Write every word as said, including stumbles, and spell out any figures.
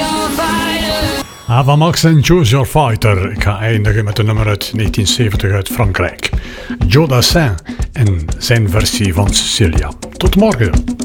Ava Max en Choose Your Fighter. Ik ga eindigen met een nummer uit negentien zeventig uit Frankrijk. Joe Dassin en zijn versie van Cecilia. Tot morgen.